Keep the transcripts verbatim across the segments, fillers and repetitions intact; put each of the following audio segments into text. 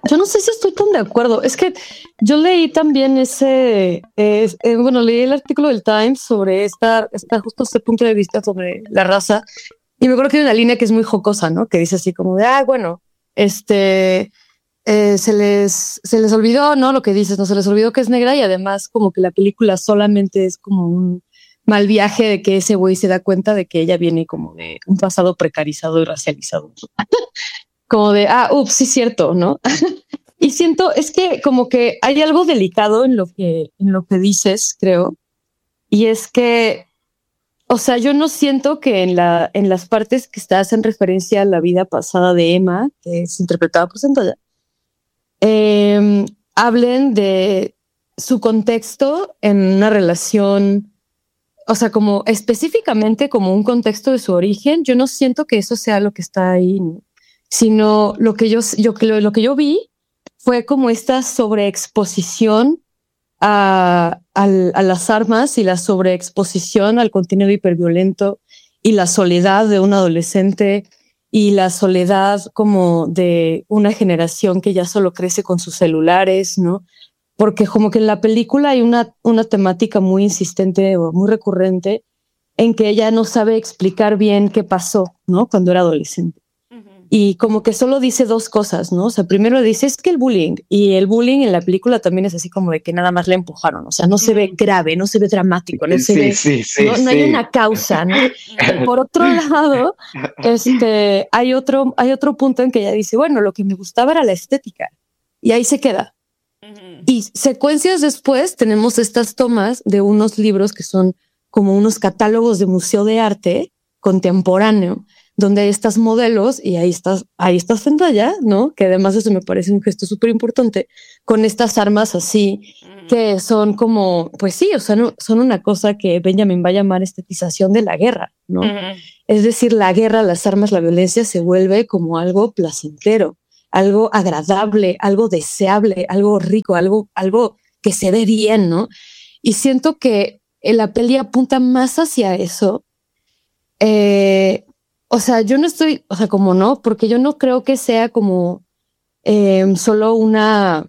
Yo no sé si estoy tan de acuerdo. Es que yo leí también ese, eh, eh, bueno, leí el artículo del Times sobre esta, esta, justo este punto de vista sobre la raza. Y me acuerdo que hay una línea que es muy jocosa, ¿no? Que dice así como de, ah, bueno, este, eh, se les, se les olvidó, ¿no? Lo que dices, no se les olvidó que es negra y además como que la película solamente es como un mal viaje de que ese güey se da cuenta de que ella viene como de un pasado precarizado y racializado. Como de, ah, ups, sí, cierto, ¿no? Y siento, es que como que hay algo delicado en lo que, en lo que dices, creo, y es que, o sea, yo no siento que en, la, en las partes que estás en referencia a la vida pasada de Emma, que es interpretada por Zendaya, eh, hablen de su contexto en una relación, o sea, como específicamente como un contexto de su origen. Yo no siento que eso sea lo que está ahí, sino lo que yo, yo lo, lo que yo vi fue como esta sobreexposición a, a, a las armas y la sobreexposición al contenido hiperviolento y la soledad de un adolescente y la soledad como de una generación que ya solo crece con sus celulares, ¿no? Porque como que en la película hay una, una temática muy insistente o muy recurrente en que ella no sabe explicar bien qué pasó, ¿no? Cuando era adolescente. Y como que solo dice dos cosas, ¿no? O sea, primero dice es que el bullying, y el bullying en la película también es así como de que nada más le empujaron, o sea, no se ve grave, no se ve dramático, no se sí, ve, sí, sí, no, sí. no hay una causa, ¿no? Y por otro lado, este, hay otro, hay otro punto en que ella dice, bueno, lo que me gustaba era la estética, y ahí se queda. Uh-huh. Y secuencias después tenemos estas tomas de unos libros que son como unos catálogos de museo de arte contemporáneo, donde hay estas modelos y ahí estás, ahí está Zendaya, ¿no? Que además eso me parece un gesto súper importante, con estas armas así, uh-huh. que son como, pues sí, o sea, no, son una cosa que Benjamin va a llamar estetización de la guerra, ¿no? Uh-huh. Es decir, la guerra, las armas, la violencia se vuelve como algo placentero, algo agradable, algo deseable, algo rico, algo, algo que se ve bien, ¿no? Y siento que la peli apunta más hacia eso. Eh, O sea, yo no estoy, o sea, como no, porque yo no creo que sea como eh, solo una,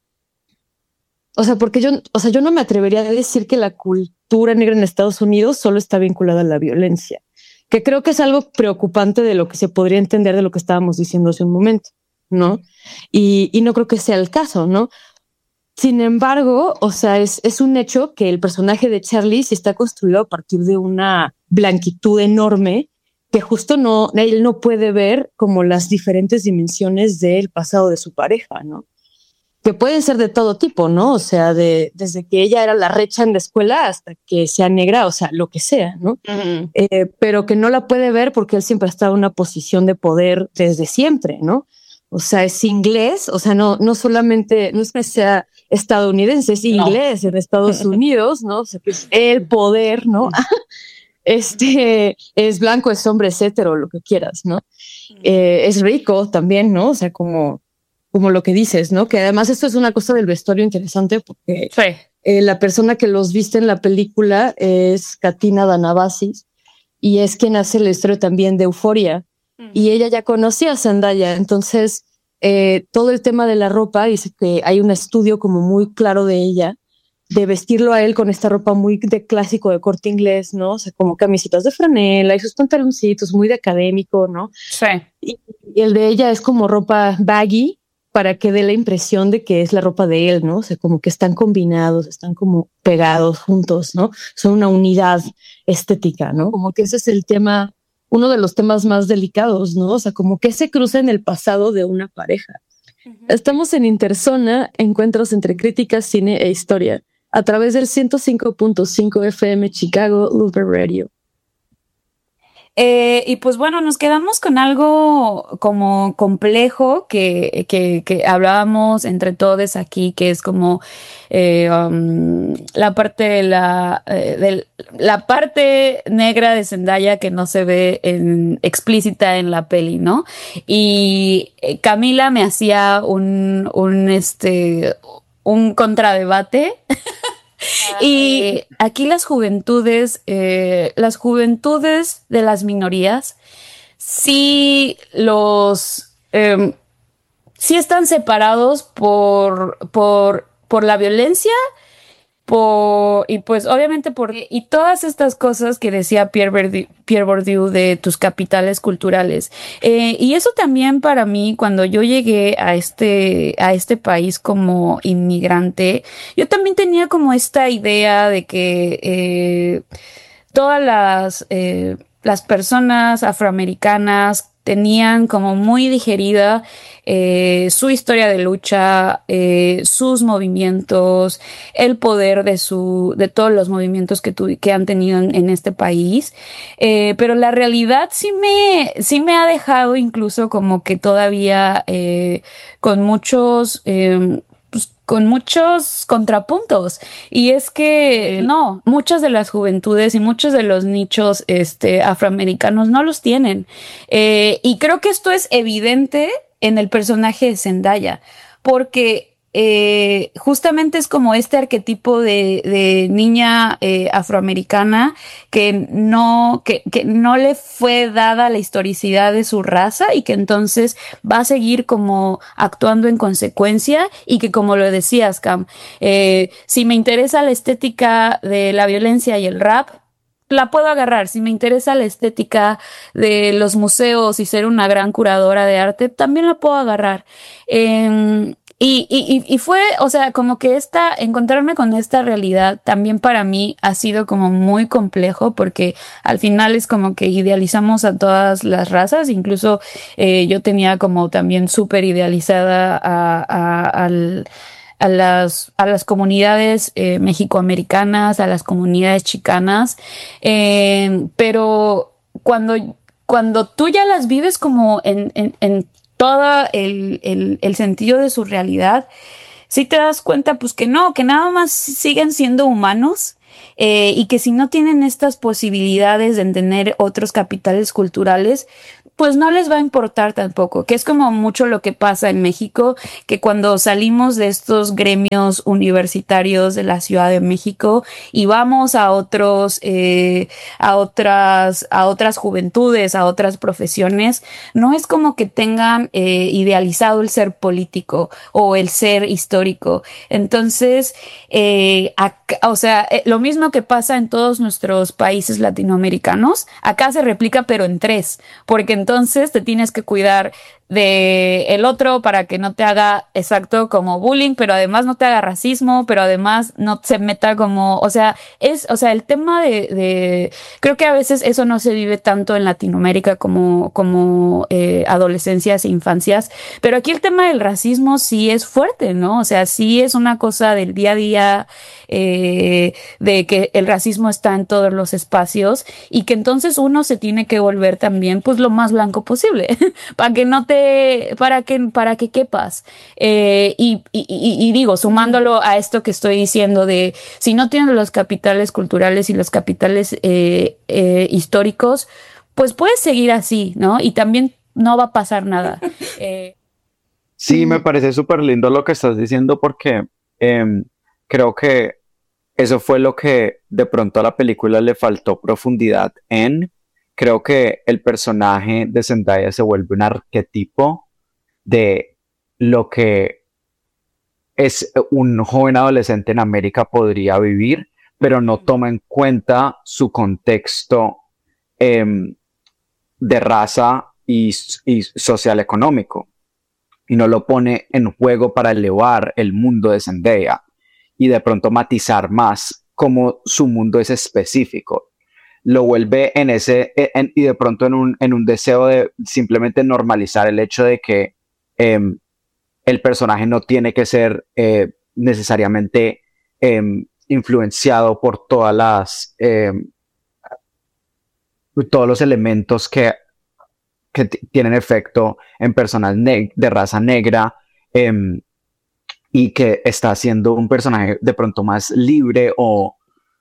o sea, porque yo, o sea, yo no me atrevería a decir que la cultura negra en Estados Unidos solo está vinculada a la violencia, que creo que es algo preocupante de lo que se podría entender de lo que estábamos diciendo hace un momento, ¿no? Y, y no creo que sea el caso, ¿no? Sin embargo, o sea, es, es un hecho que el personaje de Charlie sí está construido a partir de una blanquitud enorme que justo no, él no puede ver como las diferentes dimensiones del pasado de su pareja, ¿no? Que pueden ser de todo tipo, ¿no? O sea, de, desde que ella era la recha en la escuela hasta que sea negra, o sea, lo que sea, ¿no? Uh-huh. Eh, pero que no la puede ver porque él siempre ha estado en una posición de poder desde siempre, ¿no? O sea, es inglés, o sea, no, no solamente, no es que sea estadounidense, es inglés no. En Estados Unidos, ¿no? O sea, que es el poder, ¿no? Este es blanco, es hombre, es hetero, lo que quieras, ¿no? Eh, es rico también, ¿no? O sea, como, como lo que dices, ¿no? Que además esto es una cosa del vestuario interesante porque sí. eh, la persona que los viste en la película es Katina Danabasis y es quien hace la historia también de Euphoria. Uh-huh. Y ella ya conocía a Zendaya, entonces eh, todo el tema de la ropa, dice que hay un estudio como muy claro de ella, de vestirlo a él con esta ropa muy de clásico de corte inglés, ¿no? O sea, como camisitas de franela y sus pantaloncitos muy de académico, ¿no? Sí. Y, y el de ella es como ropa baggy para que dé la impresión de que es la ropa de él, ¿no? O sea, como que están combinados, están como pegados juntos, ¿no? Son una unidad estética, ¿no? Como que ese es el tema, uno de los temas más delicados, ¿no? O sea, como que se cruza en el pasado de una pareja. Uh-huh. Estamos en Interzona, encuentros entre críticas, cine e historia, a través del ciento cinco punto cinco F M Chicago Loopers Radio. Eh, y pues bueno, nos quedamos con algo como complejo que, que, que hablábamos entre todos aquí, que es como eh, um, la parte de la, eh, de la parte negra de Zendaya que no se ve en, explícita en la peli, ¿no? Y Camila me hacía un, un este, un contradebate. Y aquí las juventudes, eh, las juventudes de las minorías, sí los, eh, sí están separados por, por, por la violencia. Por, y pues obviamente por y todas estas cosas que decía Pierre Bourdieu, Pierre Bourdieu de tus capitales culturales, eh, y eso también para mí cuando yo llegué a este a este país como inmigrante, yo también tenía como esta idea de que eh, todas las eh, las personas afroamericanas tenían como muy digerida eh, su historia de lucha, eh, sus movimientos, el poder de su, de todos los movimientos que, tu, que han tenido en, en este país. Eh, pero la realidad sí me, sí me ha dejado incluso como que todavía eh, con muchos, eh, pues, con muchos contrapuntos. Y es que no, muchas de las juventudes y muchos de los nichos este, afroamericanos no los tienen. Eh, y creo que esto es evidente en el personaje de Zendaya, porque eh, justamente es como este arquetipo de, de niña eh, afroamericana que no, que, que no le fue dada la historicidad de su raza y que entonces va a seguir como actuando en consecuencia y que, como lo decías, Cam, eh, si me interesa la estética de la violencia y el rap, la puedo agarrar. Si me interesa la estética de los museos y ser una gran curadora de arte, también la puedo agarrar. Eh, y, y, y fue, o sea, como que esta, encontrarme con esta realidad también para mí ha sido como muy complejo porque al final es como que idealizamos a todas las razas. Incluso eh, yo tenía como también súper idealizada a, a, al... a las, a las comunidades eh, mexicoamericanas, a las comunidades chicanas, eh, pero cuando, cuando tú ya las vives como en, en, en todo el, el, el sentido de su realidad, sí te das cuenta pues que no, que nada más siguen siendo humanos. Eh, y que si no tienen estas posibilidades de tener otros capitales culturales, pues no les va a importar tampoco, que es como mucho lo que pasa en México, que cuando salimos de estos gremios universitarios de la Ciudad de México y vamos a otros, eh, a otras, a otras juventudes, a otras profesiones, no es como que tengan eh, idealizado el ser político o el ser histórico. Entonces, eh, acá, o sea, eh, lo mismo que pasa en todos nuestros países latinoamericanos, acá se replica pero en tres, porque entonces te tienes que cuidar de el otro para que no te haga exacto como bullying, pero además no te haga racismo, pero además no se meta como, o sea, es, o sea, el tema de, de creo que a veces eso no se vive tanto en Latinoamérica como, como eh, adolescencias e infancias, pero aquí el tema del racismo sí es fuerte, ¿no? O sea, sí es una cosa del día a día, eh, de que el racismo está en todos los espacios y que entonces uno se tiene que volver también pues lo más blanco posible para que no te para que para que quepas eh, y, y, y, y digo, sumándolo a esto que estoy diciendo de si no tienes los capitales culturales y los capitales eh, eh, históricos, pues puedes seguir así, ¿no? Y también no va a pasar nada. Eh, sí, me parece súper lindo lo que estás diciendo porque eh, creo que eso fue lo que de pronto a la película le faltó profundidad en. Creo que el personaje de Zendaya se vuelve un arquetipo de lo que es un joven adolescente en América podría vivir, pero no toma en cuenta su contexto eh, de raza y, y social económico, y no lo pone en juego para elevar el mundo de Zendaya y de pronto matizar más cómo su mundo es específico. Lo vuelve en ese, en, y de pronto en un, en un deseo de simplemente normalizar el hecho de que eh, el personaje no tiene que ser eh, necesariamente eh, influenciado por todas las, eh, todos los elementos que, que t- tienen efecto en personas ne- de raza negra, eh, y que está siendo un personaje de pronto más libre o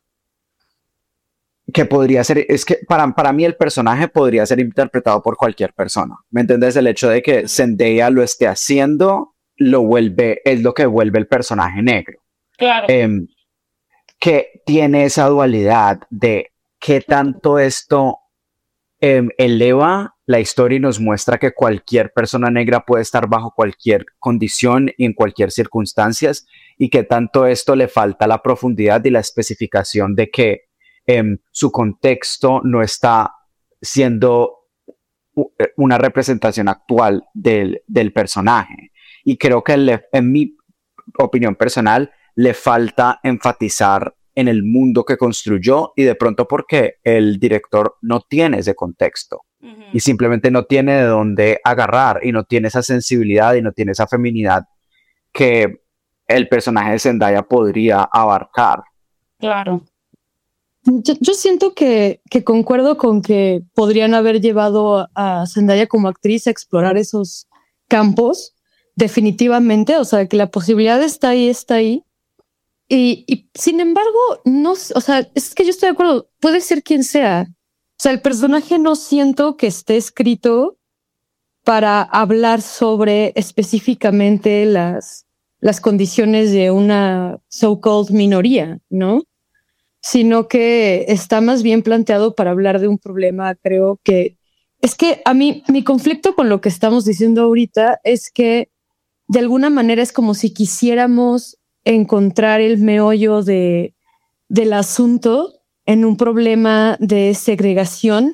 que podría ser, es que para, para mí el personaje podría ser interpretado por cualquier persona, ¿me entiendes? El hecho de que Zendaya lo esté haciendo, lo vuelve, es lo que vuelve el personaje negro. claro. Eh, que tiene esa dualidad de qué tanto esto eh, eleva la historia y nos muestra que cualquier persona negra puede estar bajo cualquier condición y en cualquier circunstancia, y que tanto esto le falta la profundidad y la especificación de que eh, su contexto no está siendo una representación actual del, del personaje. Y creo que le, en mi opinión personal le falta enfatizar en el mundo que construyó, y de pronto porque el director no tiene ese contexto uh-huh. y simplemente no tiene de dónde agarrar, y no tiene esa sensibilidad y no tiene esa feminidad que el personaje de Zendaya podría abarcar. Claro. Yo, yo siento que, que concuerdo con que podrían haber llevado a Zendaya como actriz a explorar esos campos, definitivamente, o sea, que la posibilidad está ahí, está ahí. Y, y sin embargo, no, o sea, es que yo estoy de acuerdo, puede ser quien sea. O sea, el personaje no siento que esté escrito para hablar sobre específicamente las, las condiciones de una so-called minoría, ¿no? Sino que está más bien planteado para hablar de un problema. Creo que es que a mí, mi conflicto con lo que estamos diciendo ahorita es que de alguna manera es como si quisiéramos encontrar el meollo de, del asunto en un problema de segregación,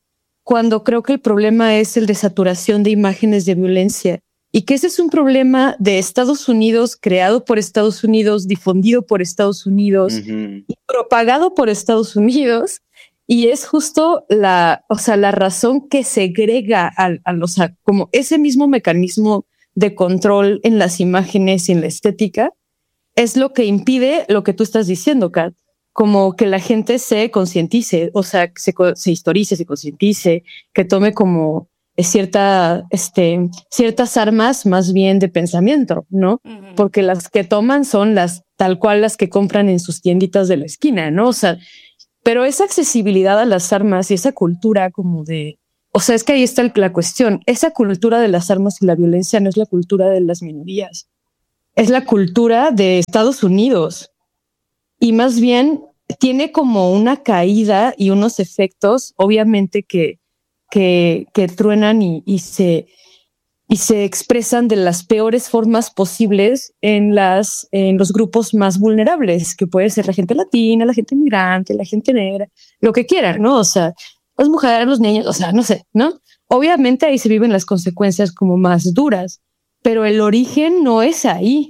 cuando creo que el problema es el de saturación de imágenes de violencia, y que ese es un problema de Estados Unidos, creado por Estados Unidos, difundido por Estados Unidos uh-huh. y propagado por Estados Unidos, y es justo la, o sea, la razón que segrega a, a los, a, como ese mismo mecanismo de control en las imágenes y en la estética, es lo que impide lo que tú estás diciendo, Kat, como que la gente se concientice, o sea, se, se historice, se concientice, que tome como cierta, este, ciertas armas más bien de pensamiento, ¿no? Uh-huh. Porque las que toman son las tal cual las que compran en sus tienditas de la esquina, ¿no? O sea, pero esa accesibilidad a las armas y esa cultura como de, o sea, es que ahí está la cuestión, esa cultura de las armas y la violencia no es la cultura de las minorías, es la cultura de Estados Unidos, y más bien tiene como una caída y unos efectos, obviamente que Que, que truenan y, y, se, y se expresan de las peores formas posibles en, las, en los grupos más vulnerables, que puede ser la gente latina, la gente migrante, la gente negra, lo que quieran, ¿no? O sea, las mujeres, los niños, o sea, no sé, ¿no? Obviamente ahí se viven las consecuencias como más duras, pero el origen no es ahí.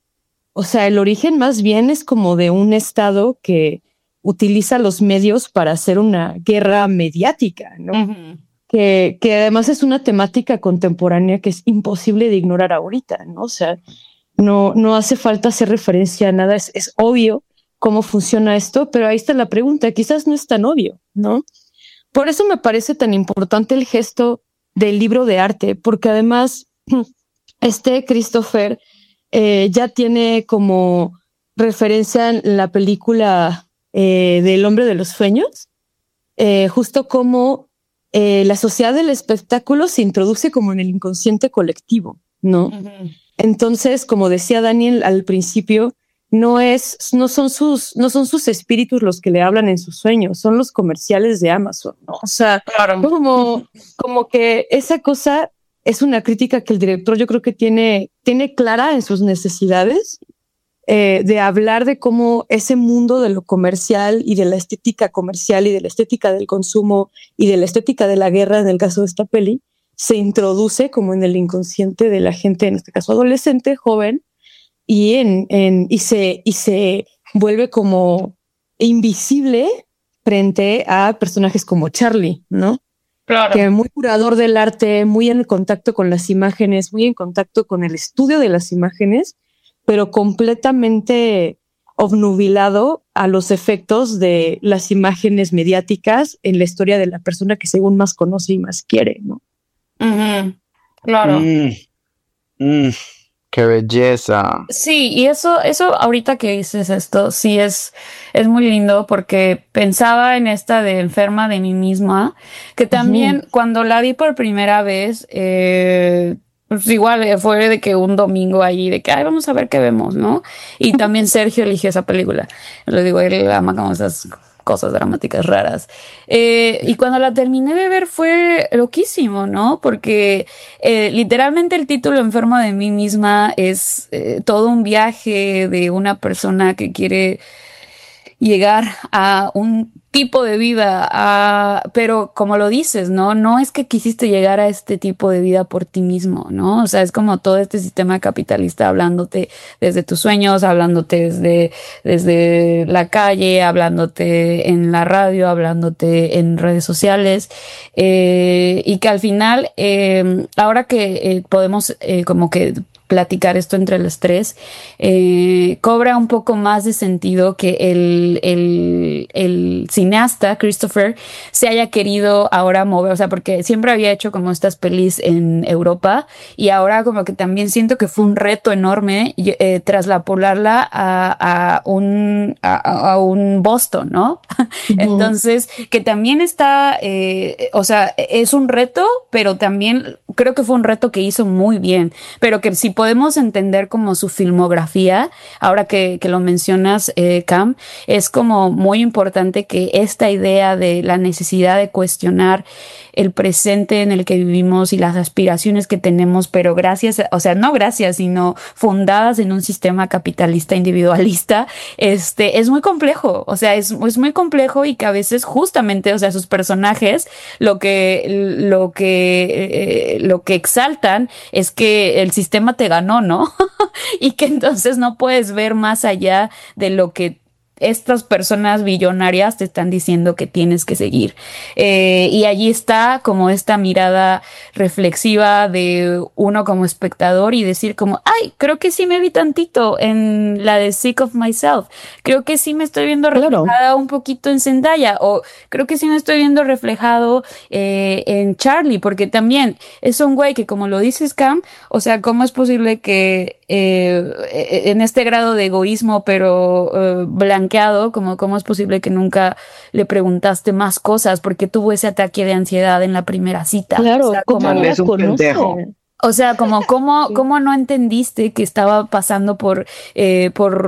O sea, el origen más bien es como de un Estado que utiliza los medios para hacer una guerra mediática, ¿no? Uh-huh. Que, que además es una temática contemporánea que es imposible de ignorar ahorita, ¿no? O sea, no, no hace falta hacer referencia a nada, es, es obvio cómo funciona esto, pero ahí está la pregunta, quizás no es tan obvio, ¿no? Por eso me parece tan importante el gesto del libro de arte, porque además este Christopher eh, ya tiene como referencia en la película Eh, del hombre de los sueños, eh, justo como eh, la sociedad del espectáculo se introduce como en el inconsciente colectivo, ¿no? Uh-huh. Entonces, como decía Daniel al principio, no es, no son sus, no son sus espíritus los que le hablan en sus sueños, son los comerciales de Amazon, ¿no? O sea, claro. como, como que esa cosa es una crítica que el director yo creo que tiene, tiene clara en sus necesidades. Eh, de hablar de cómo ese mundo de lo comercial y de la estética comercial y de la estética del consumo y de la estética de la guerra, en el caso de esta peli, se introduce como en el inconsciente de la gente, en este caso adolescente, joven, y, en, en, y, se, y se vuelve como invisible frente a personajes como Charlie, ¿no? Claro. Que muy curador del arte, muy en contacto con las imágenes, muy en contacto con el estudio de las imágenes, pero completamente obnubilado a los efectos de las imágenes mediáticas en la historia de la persona que según más conoce y más quiere, ¿no? Uh-huh. Claro. Mm, mm, ¡qué belleza! Sí, y eso, eso ahorita que dices esto, sí es, es muy lindo, porque pensaba en esta de Enferma de mí misma, que también uh-huh. cuando la vi por primera vez, eh, pues igual fue de que un domingo ahí, de que, ay, vamos a ver qué vemos, ¿no? Y también Sergio eligió esa película. Le digo, él ama como esas cosas dramáticas raras. Eh, y cuando la terminé de ver fue loquísimo, ¿no? Porque eh, literalmente el título Enfermo de mí misma es eh, todo un viaje de una persona que quiere llegar a un tipo de vida, a, pero como lo dices, ¿no? No es que quisiste llegar a este tipo de vida por ti mismo, ¿no? O sea, es como todo este sistema capitalista hablándote desde tus sueños, hablándote desde, desde la calle, hablándote en la radio, hablándote en redes sociales, eh, y que al final, eh, ahora que eh, podemos eh, como que platicar esto entre los tres, eh, cobra un poco más de sentido que el, el, el cineasta Christopher se haya querido ahora mover, o sea, porque siempre había hecho como estas pelis en Europa y ahora como que también siento que fue un reto enorme eh, traslapolarla a, a, un, a, a un Boston, ¿no? Uh-huh. Entonces, que también está, eh, o sea, es un reto, pero también creo que fue un reto que hizo muy bien, pero que si podemos entender como su filmografía, ahora que, que lo mencionas, eh, Cam, es como muy importante que esta idea de la necesidad de cuestionar el presente en el que vivimos y las aspiraciones que tenemos, pero gracias, o sea, no gracias, sino fundadas en un sistema capitalista individualista, este, es muy complejo, o sea, es, es muy complejo y que a veces justamente, o sea, sus personajes, lo que, lo que, eh, lo que exaltan es que el sistema te ganó, ¿no? Y que entonces no puedes ver más allá de lo que estas personas billonarias te están diciendo que tienes que seguir. Eh, y allí está como esta mirada reflexiva de uno como espectador y decir como, ay, creo que sí me vi tantito en la de Sick of Myself. Creo que sí me estoy viendo reflejada claro. un poquito en Zendaya, o creo que sí me estoy viendo reflejado eh, en Charlie, porque también es un güey que, como lo dices, Cam, o sea, ¿cómo es posible que eh, en este grado de egoísmo, pero eh, blanqueado, como cómo es posible que nunca le preguntaste más cosas? Porque tuvo ese ataque de ansiedad en la primera cita. Claro, o sea, ¿cómo como, es un pendejo. O sea, como cómo, cómo no entendiste que estaba pasando por, eh, por